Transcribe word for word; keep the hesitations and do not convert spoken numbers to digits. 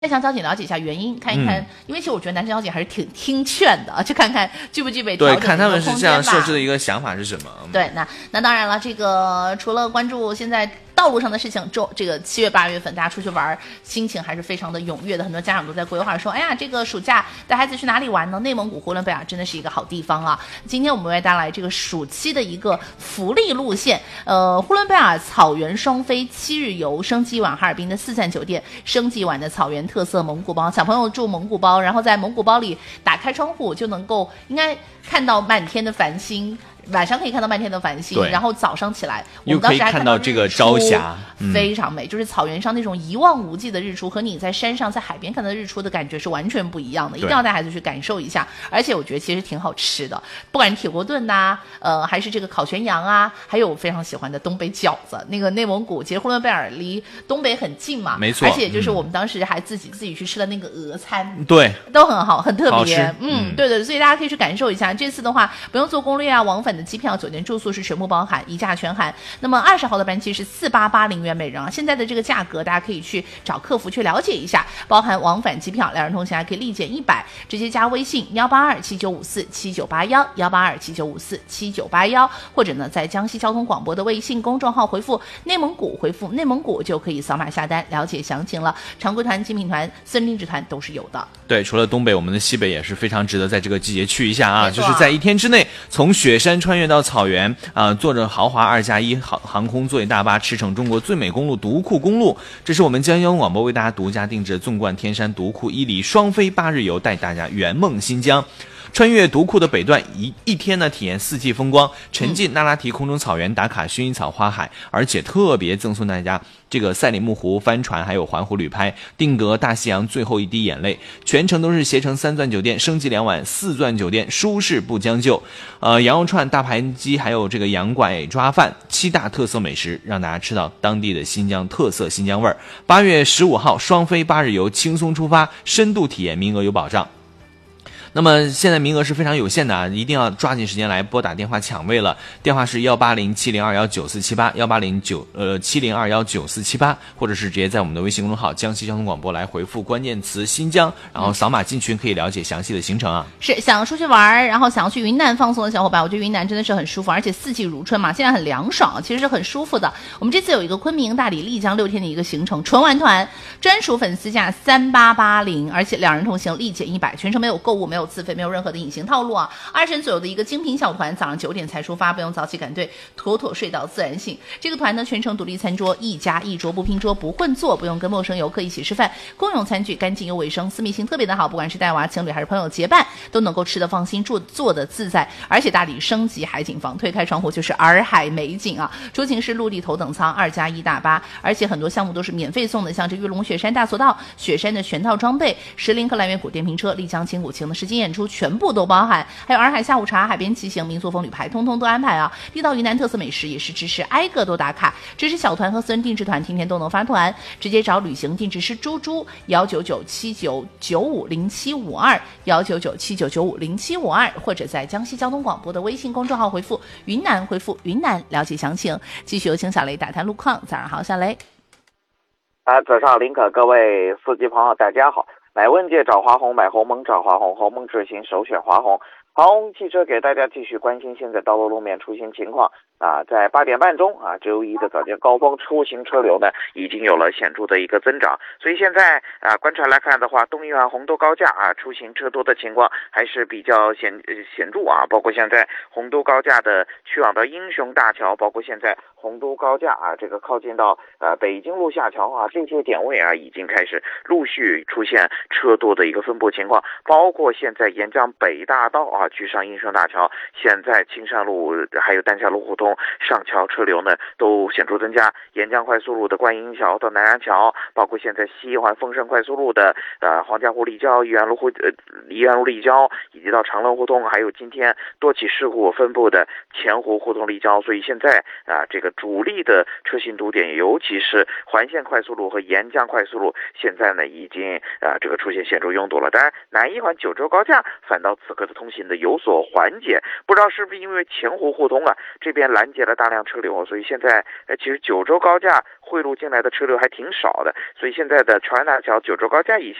再想交警了解一下原因，看一看，嗯、因为其实我觉得男生交警还是挺听劝的，去看看具不具备调整的对，看他们是这样设置的一个想法是什么。 对，那那当然了，这个除了关注现在道路上的事情，这这个七月八月份大家出去玩，心情还是非常的踊跃的，很多家长都在规划说，哎呀，这个暑假带孩子去哪里玩呢？内蒙古呼伦贝尔真的是一个好地方啊！今天我们为大家来这个暑期的一个福利路线，呃，呼伦贝尔草原双飞七日游，升级晚哈尔滨的四赞酒店，升级晚的草原特色蒙古包，小朋友住蒙古包，然后在蒙古包里打开窗户就能够应该看到满天的繁星。晚上可以看到漫天的繁星，然后早上起来我们当时还看到这个朝霞， 嗯、非常美，就是草原上那种一望无际的日出，和你在山上在海边看到的日出的感觉是完全不一样的，一定要带孩子去感受一下。而且我觉得其实挺好吃的，不管铁锅炖呐、啊，呃，还是这个烤全羊啊，还有我非常喜欢的东北饺子。那个内蒙古其实呼伦贝尔离东北很近嘛， 没错， 而且就是我们当时还自己、嗯、自己去吃了那个鹅餐， 对， 都很好，很特别， 嗯， 嗯对对，所以大家可以去感受一下。这次的话不用做攻略啊，往返的机票、酒店住宿是全部包含，一价全含。那么二十号的班机是四八八零元每人啊，现在的这个价格大家可以去找客服去了解一下，包含往返机票，两人同行还可以立减一百，直接加微信幺八二七九五四七九八幺幺八二七九五四七九八幺，或者呢在江西交通广播的微信公众号回复内蒙古，回复内蒙古就可以扫码下单了解详情了。常规团、精品团、私人定制团都是有的。 对，除了东北，我们的西北也是非常值得在这个季节去一下啊，就是在一天之内从雪山穿越到草原。啊、呃，坐着豪华二加一航航空座椅大巴驰骋中国最美公路独库公路，这是我们江西交通广播为大家独家定制的纵贯天山独库伊犁双飞八日游，带大家圆梦新疆。穿越独库的北段，一一天呢体验四季风光，沉浸那拉提空中草原，打卡薰衣草花海，而且特别赠送大家这个赛里木湖帆船，还有环湖旅拍，定格大西洋最后一滴眼泪，全程都是携程三钻酒店，升级两晚四钻酒店，舒适不将就。呃，羊肉串、大盘鸡，还有这个羊拐抓饭，七大特色美食，让大家吃到当地的新疆特色新疆味儿。八月十五号双飞八日游，轻松出发，深度体验，名额有保障。那么现在名额是非常有限的啊，一定要抓紧时间来拨打电话抢位了。电话是幺八零七零二幺九四七八幺八零九呃七零二幺九四七八，或者是直接在我们的微信公众号江西交通广播来回复关键词新疆，然后扫码进群可以了解详细的行程啊。 是想要出去玩，然后想要去云南放松的小伙伴，我觉得云南真的是很舒服，而且四季如春嘛，现在很凉爽，其实是很舒服的。我们这次有一个昆明、大理、丽江六天的一个行程，纯玩团，专属粉丝价三八八零，而且两人同行立减一百，全程没有购物，没有自费，没有任何的隐形套路啊！二十人左右的一个精品小团，早上九点才出发，不用早起赶队，妥妥睡到自然醒。这个团呢，全程独立餐桌，一家一桌不拼桌不混坐，不用跟陌生游客一起吃饭，公用餐具，干净又卫生，私密性特别的好，不管是带娃、情侣还是朋友结伴，都能够吃得放心，住坐得自在。而且大理升级海景房，推开窗户就是洱海美景啊！出行是陆地头等舱，二加一大巴，而且很多项目都是免费送的，像这玉龙雪山大索道、雪山的全套装备、石林和蓝月谷电瓶车、丽江金谷情的实景演出。全部都包含，还有洱海下午茶、海边骑行、民宿风旅拍，通通都安排啊！地道云南特色美食也是支持挨个都打卡，支持小团和私人定制团，天天都能发团，直接找旅行定制师猪猪幺九九七九九五零七五二幺九九七九九五零七五二，或者在江西交通广播的微信公众号回复云南，回复云南了解详情。继续有请小雷打探路况，早上好，小雷。 啊，早上林可，各位司机朋友，大家好。买问界找华虹，买鸿蒙找华虹，鸿蒙智行首选华虹。华虹汽车给大家继续关心现在道路路面出行情况啊，在八点半钟啊，周一的早间高峰出行车流呢已经有了显著的一个增长，所以现在啊观察来看的话，东一环洪都高架啊出行车多的情况还是比较显显著啊，包括现在洪都高架的去往到英雄大桥，包括现在洪都高架啊这个靠近到呃北京路下桥啊这些点位啊已经开始陆续出现车多的一个分布情况，包括现在沿江北大道啊去上英雄大桥，现在青山路还有丹下路胡同上桥车流呢都显著增加，沿江快速路的观音桥到南阳桥，包括现在西环丰盛快速路的呃黄家湖立交、怡园路呃怡园路立交，以及到长乐胡同，还有今天多起事故分布的前湖胡同立交，所以现在啊这个主力的车型堵点，尤其是环线快速路和沿江快速路，现在呢已经啊这个出现显著拥堵了。当然南一环九州高架反倒此刻的通行呢的有所缓解。不知道是不是因为前湖互通啊这边拦截了大量车流，所以现在呃其实九州高架汇入进来的车流还挺少的，所以现在的长安大桥九州高架以